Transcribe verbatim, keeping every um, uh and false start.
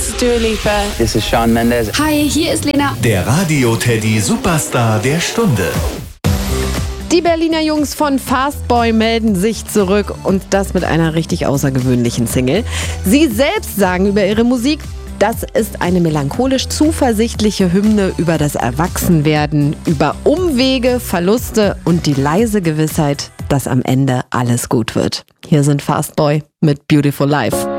this is Dua Lipa. This is Shawn Mendes. Hi, hier ist Lena. Der Radio-Teddy Superstar der Stunde. Die Berliner Jungs von Fastboy melden sich zurück und das mit einer richtig außergewöhnlichen Single. Sie selbst sagen über ihre Musik, das ist eine melancholisch zuversichtliche Hymne über das Erwachsenwerden, über Umwege, Verluste und die leise Gewissheit, dass am Ende alles gut wird. Hier sind Fastboy mit Beautiful Life.